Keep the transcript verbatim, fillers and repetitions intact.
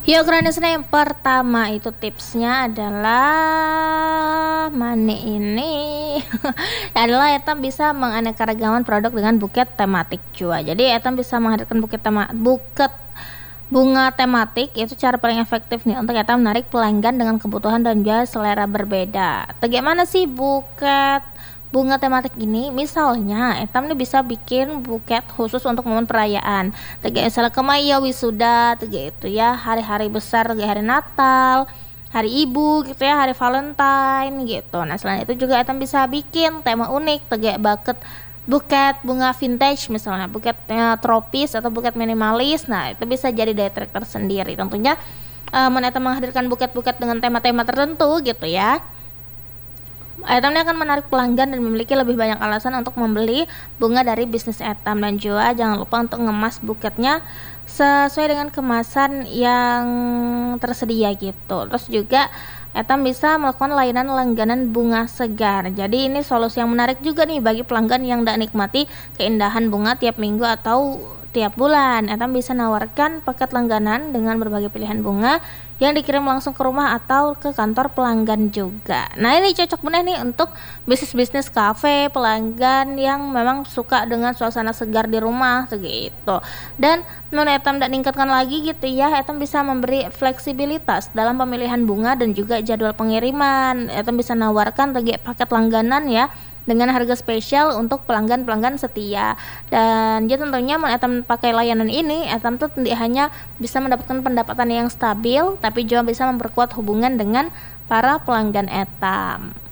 Yuk Granisna, yang pertama itu tipsnya adalah mana ini adalah etam bisa menganeka-ragaman produk dengan buket tematik jua. Jadi etam bisa menghadirkan buket tema buket bunga tematik, itu cara paling efektif nih untuk etam menarik pelanggan dengan kebutuhan dan juga selera berbeda. Bagaimana sih buket bunga tematik ini? Misalnya etam nih bisa bikin buket khusus untuk momen perayaan, tega misalnya kemaya wisuda, tega itu ya hari-hari besar, tega hari Natal, hari ibu gitu ya, hari Valentine gitu. Nah selain itu juga etam bisa bikin tema unik, tega buket buket bunga vintage, misalnya buketnya tropis atau buket minimalis. Nah itu bisa jadi daya tarik tersendiri tentunya. Um, etam menghadirkan buket-buket dengan tema-tema tertentu gitu ya, etam ini akan menarik pelanggan dan memiliki lebih banyak alasan untuk membeli bunga dari bisnis etam. Dan juga jangan lupa untuk ngemas buketnya sesuai dengan kemasan yang tersedia gitu. Terus juga etam bisa melakukan layanan langganan bunga segar. Jadi ini solusi yang menarik juga nih bagi pelanggan yang tidak nikmati keindahan bunga tiap minggu atau tiap bulan. Etam bisa nawarkan paket langganan dengan berbagai pilihan bunga yang dikirim langsung ke rumah atau ke kantor pelanggan juga. Nah ini cocok bener nih untuk bisnis-bisnis kafe, pelanggan yang memang suka dengan suasana segar di rumah gitu. Dan non etam tidak meningkatkan lagi gitu ya, etam bisa memberi fleksibilitas dalam pemilihan bunga dan juga jadwal pengiriman. Etam bisa nawarkan tadi paket langganan ya dengan harga spesial untuk pelanggan-pelanggan setia. Dan ya tentunya mau etam pakai layanan ini, etam tuh tidak hanya bisa mendapatkan pendapatan yang stabil, tapi juga bisa memperkuat hubungan dengan para pelanggan etam.